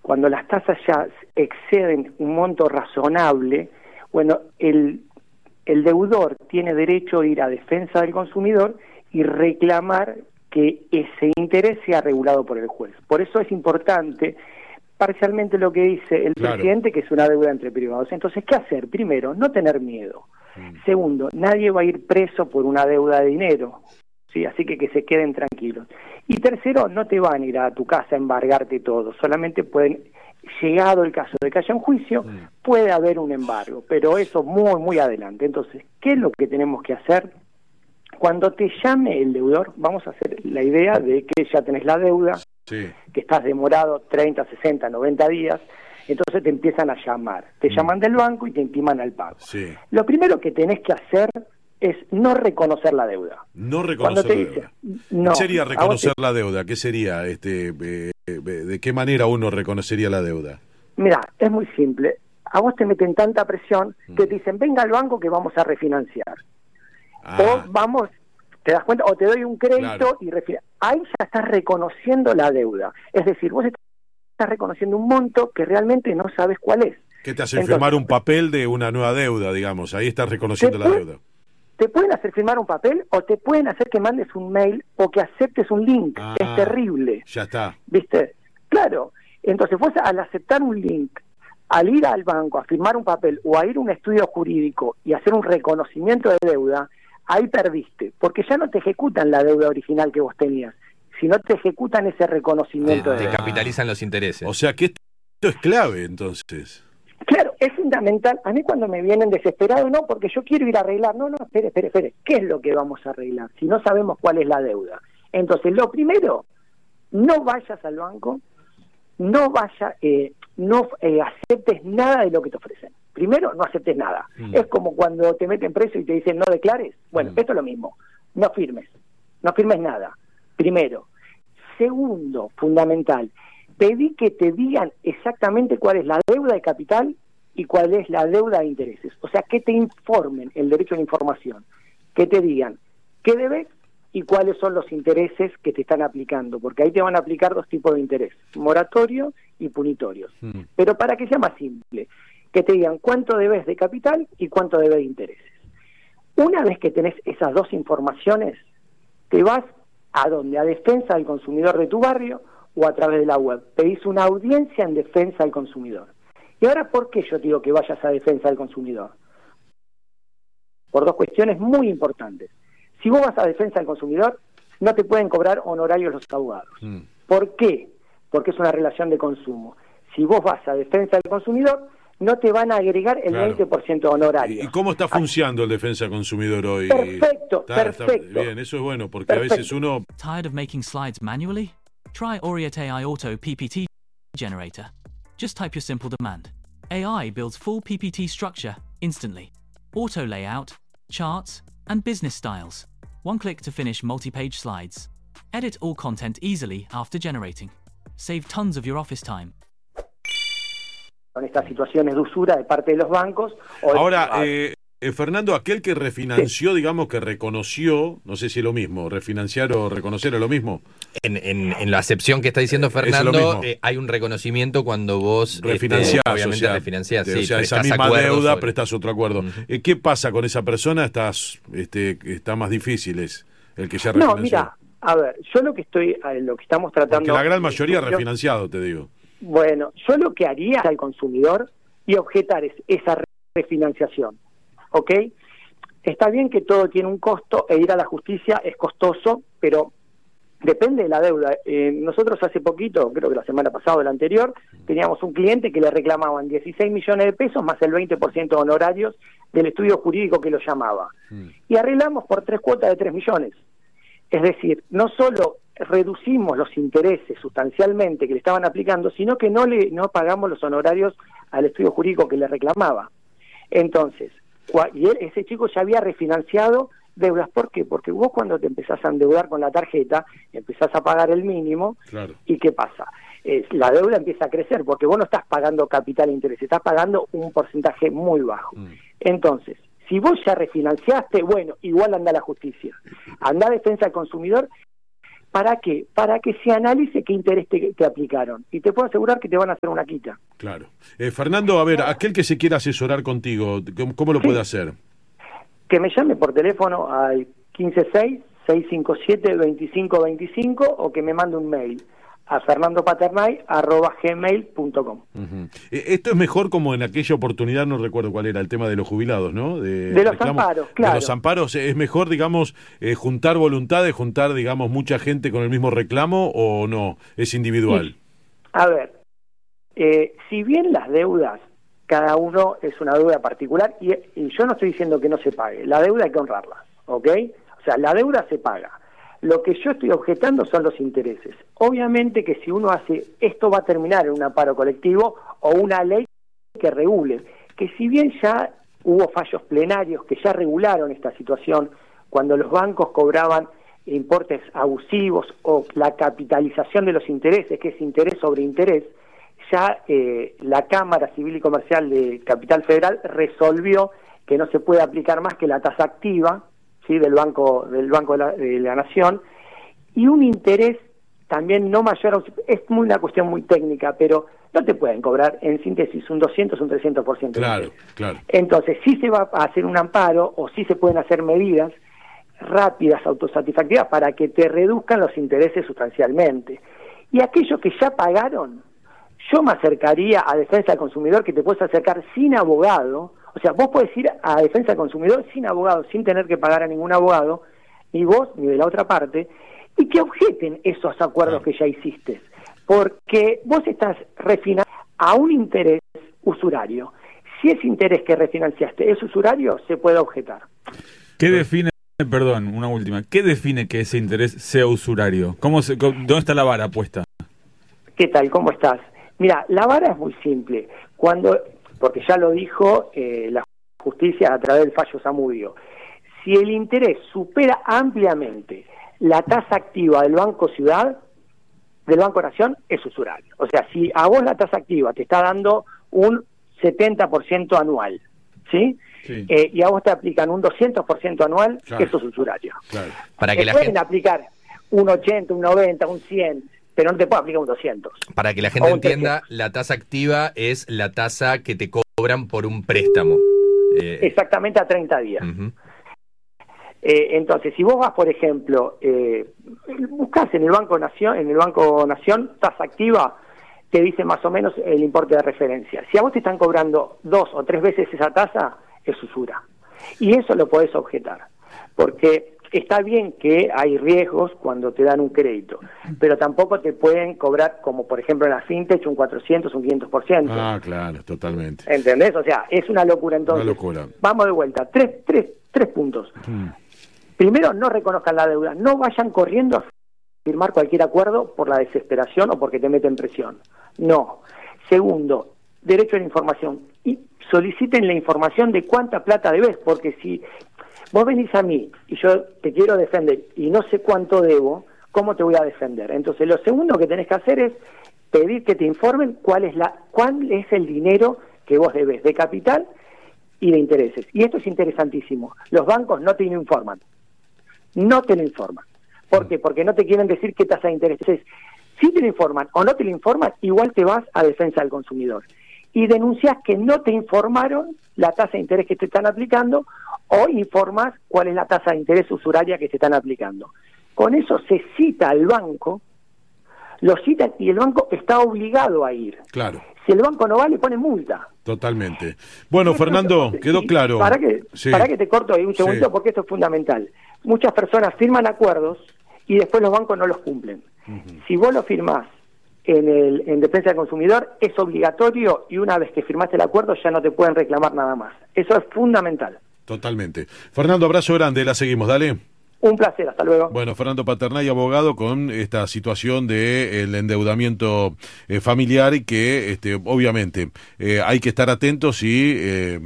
cuando las tasas ya exceden un monto razonable, bueno, el deudor tiene derecho a ir a defensa del consumidor y reclamar que ese interés sea regulado por el juez. Por eso es importante parcialmente lo que dice el presidente, que es una deuda entre privados. Entonces, ¿qué hacer? Primero, no tener miedo. Segundo, nadie va a ir preso por una deuda de dinero, ¿sí? Así que se queden tranquilos. Y tercero, no te van a ir a tu casa a embargarte todo, solamente pueden, llegado el caso de que haya un juicio, puede haber un embargo, pero eso muy, muy adelante. Entonces, ¿qué es lo que tenemos que hacer? Cuando te llame el deudor, vamos a hacer la idea de que ya tenés la deuda, que estás demorado 30, 60, 90 días, entonces te empiezan a llamar. Te llaman del banco y te intiman al pago. Lo primero que tenés que hacer es no reconocer la deuda. No reconocer la deuda. No, ¿Qué sería reconocer la deuda? ¿Qué sería? ¿De qué manera uno reconocería la deuda? Mira, es muy simple. A vos te meten tanta presión que te dicen, venga al banco que vamos a refinanciar. O vamos, te das cuenta, o te doy un crédito y ahí ya estás reconociendo la deuda. Es decir, vos estás reconociendo un monto que realmente no sabes cuál es. ¿Qué te hace firmar un papel de una nueva deuda, digamos? Ahí estás reconociendo la deuda. Te pueden hacer firmar un papel o te pueden hacer que mandes un mail o que aceptes un link. Es terrible. Ya está. ¿Viste? Claro. Entonces vos al aceptar un link, al ir al banco a firmar un papel o a ir a un estudio jurídico y hacer un reconocimiento de deuda, ahí perdiste, porque ya no te ejecutan la deuda original que vos tenías, sino te ejecutan ese reconocimiento de deuda. Te capitalizan los intereses. O sea que esto es clave, entonces. Claro, es fundamental. A mí cuando me vienen desesperados, no, porque yo quiero ir a arreglar. No, espere. ¿Qué es lo que vamos a arreglar? Si no sabemos cuál es la deuda. Entonces, lo primero, no vayas al banco, no aceptes nada de lo que te ofrecen. Primero, no aceptes nada. Es como cuando te meten preso y te dicen no declares. Bueno, esto es lo mismo. No firmes nada. Primero. Segundo, fundamental, pedí que te digan exactamente cuál es la deuda de capital y cuál es la deuda de intereses. O sea, que te informen, el derecho a la información, que te digan qué debes y cuáles son los intereses que te están aplicando, porque ahí te van a aplicar dos tipos de interés, moratorio y punitorios. Pero para que sea más simple, que te digan cuánto debes de capital y cuánto debes de intereses. Una vez que tenés esas dos informaciones, te vas a donde, a defensa del consumidor de tu barrio o a través de la web. Pedís una audiencia en defensa del consumidor. Y ahora, ¿por qué yo te digo que vayas a defensa del consumidor? Por dos cuestiones muy importantes. Si vos vas a defensa del consumidor, no te pueden cobrar honorarios los abogados. ¿Por qué? Porque es una relación de consumo. Si vos vas a defensa del consumidor, no te van a agregar el 20% de honorario. ¿Y cómo está funcionando el defensa del consumidor hoy? Perfecto. Bien, eso es bueno, porque a veces uno... Tired of making slides manually? Try Oriate AI Auto PPT Generator. Just type your simple demand. AI builds full PPT structure instantly. Auto layout, charts, and business styles. One click to finish multi-page slides. Edit all content easily after generating. Save tons of your office time. Con estas situaciones de usura de parte de los bancos. Ahora, Fernando, aquel que refinanció, digamos que reconoció, no sé si es lo mismo, refinanciar o reconocer es lo mismo. En la acepción que está diciendo Fernando, hay un reconocimiento cuando vos refinanciás, obviamente refinanciás. O sea, esa misma deuda prestás otro acuerdo. ¿Qué pasa con esa persona? Está más difícil, es el que ya refinanció. No, mira, a ver, yo lo que estamos tratando... Porque la gran mayoría refinanciado, te digo. Bueno, yo lo que haría al consumidor y objetar esa refinanciación, ¿ok? Está bien que todo tiene un costo e ir a la justicia es costoso, pero depende de la deuda. Nosotros hace poquito, creo que la semana pasada o la anterior, teníamos un cliente que le reclamaban 16 millones de pesos más el 20% de honorarios del estudio jurídico que lo llamaba. Y arreglamos por 3 cuotas de 3 millones. Es decir, no solo reducimos los intereses sustancialmente que le estaban aplicando, sino que no pagamos los honorarios al estudio jurídico que le reclamaba. Entonces, ese chico ya había refinanciado deudas. ¿Por qué? Porque vos cuando te empezás a endeudar con la tarjeta, empezás a pagar el mínimo, ¿y qué pasa? La deuda empieza a crecer, porque vos no estás pagando capital e interés, estás pagando un porcentaje muy bajo. Entonces, si vos ya refinanciaste, bueno, igual anda a la justicia, anda a defensa del consumidor, ¿Para qué? Para que se analice qué interés te aplicaron. Y te puedo asegurar que te van a hacer una quita. Claro. Fernando, a ver, aquel que se quiera asesorar contigo, ¿cómo lo puede hacer? Que me llame por teléfono al 156-657-2525 o que me mande un mail a fernandopaternay@gmail.com. Esto es mejor como en aquella oportunidad, no recuerdo cuál era, el tema de los jubilados, ¿no? De los amparos, claro. De los amparos, ¿es mejor, digamos, juntar voluntades, juntar, digamos, mucha gente con el mismo reclamo o no? ¿Es individual? Sí. A ver, si bien las deudas, cada uno es una deuda particular, y yo no estoy diciendo que no se pague, la deuda hay que honrarla, ¿ok? O sea, la deuda se paga. Lo que yo estoy objetando son los intereses. Obviamente que si uno hace, esto va a terminar en un amparo colectivo o una ley que regule, que si bien ya hubo fallos plenarios que ya regularon esta situación, cuando los bancos cobraban importes abusivos o la capitalización de los intereses, que es interés sobre interés, ya la Cámara Civil y Comercial de Capital Federal resolvió que no se puede aplicar más que la tasa activa, ¿sí? del Banco de la Nación, y un interés también no mayor, es una cuestión muy técnica, pero no te pueden cobrar, en síntesis, un 200 o un 300%. Claro, claro. Entonces, sí se va a hacer un amparo, o sí se pueden hacer medidas rápidas, autosatisfactivas, para que te reduzcan los intereses sustancialmente. Y aquellos que ya pagaron, yo me acercaría a Defensa del Consumidor, que te puedes acercar sin abogado. O sea, vos podés ir a Defensa del Consumidor sin abogado, sin tener que pagar a ningún abogado, ni vos ni de la otra parte, y que objeten esos acuerdos que ya hiciste. Porque vos estás refinanciando a un interés usurario. Si ese interés que refinanciaste es usurario, se puede objetar. ¿Qué define, perdón, una última, qué define que ese interés sea usurario? ¿Dónde está la vara puesta? ¿Qué tal? ¿Cómo estás? Mira, la vara es muy simple. Porque ya lo dijo la justicia a través del fallo Zamudio, si el interés supera ampliamente la tasa activa del Banco Ciudad, del Banco Nación, es usurario. O sea, si a vos la tasa activa te está dando un 70% anual, ¿sí? Sí. Y a vos te aplican un 200% anual, claro, eso es usurario. Claro. Para que la pueden gente aplicar un 80, un 90, un 100, pero no te puede aplicar un 200. Para que la gente entienda, la tasa activa es la tasa que te cobran por un préstamo. Exactamente, a 30 días. Entonces, si vos vas, por ejemplo, buscás en el Banco Nación, tasa activa, te dice más o menos el importe de referencia. Si a vos te están cobrando 2 o 3 veces esa tasa, es usura. Y eso lo podés objetar, porque está bien que hay riesgos cuando te dan un crédito, pero tampoco te pueden cobrar, como por ejemplo en la fintech, un 400, un 500%. Ah, claro, totalmente. ¿Entendés? O sea, es una locura. Entonces, una locura. Vamos de vuelta. Tres puntos. Primero, no reconozcan la deuda. No vayan corriendo a firmar cualquier acuerdo por la desesperación o porque te meten presión. No. Segundo, derecho a la información. Y soliciten la información de cuánta plata debes, porque si vos venís a mí y yo te quiero defender y no sé cuánto debo, ¿cómo te voy a defender? Entonces, lo segundo que tenés que hacer es pedir que te informen cuál es el dinero que vos debes de capital y de intereses. Y esto es interesantísimo. Los bancos no te lo informan. No te lo informan. ¿Por qué? Porque no te quieren decir qué tasa de interés es. Si te lo informan o no te lo informan, igual te vas a Defensa del Consumidor y denuncias que no te informaron la tasa de interés que te están aplicando, o informas cuál es la tasa de interés usuraria que te están aplicando. Con eso se cita al banco, lo citan y el banco está obligado a ir. Claro. Si el banco no va, le pone multa. Totalmente. Bueno, Fernando, quedó claro. Para que te corto ahí un segundito, sí, porque esto es fundamental. Muchas personas firman acuerdos y después los bancos no los cumplen. Si vos lo firmás en Defensa del Consumidor, es obligatorio, y una vez que firmaste el acuerdo ya no te pueden reclamar nada más. Eso es fundamental. Totalmente. Fernando, abrazo grande, la seguimos, dale. Un placer, hasta luego. Bueno, Fernando Paternay, abogado, con esta situación del endeudamiento familiar, y que obviamente hay que estar atentos y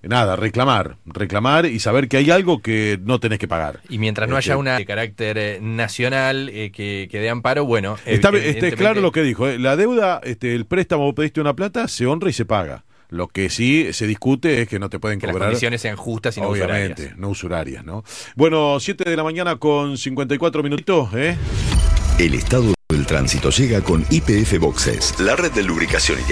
reclamar y saber que hay algo que no tenés que pagar. Y mientras no haya una de carácter nacional que dé amparo, bueno... Está claro lo que dijo, la deuda, el préstamo, vos pediste una plata, se honra y se paga. Lo que sí se discute es que no te pueden cobrar. Que las condiciones sean justas y no usurarias. Obviamente, no usurarias, ¿no? Bueno, 7 de la mañana con 54 minutitos, El estado del tránsito llega con YPF Boxes, la red de lubricación y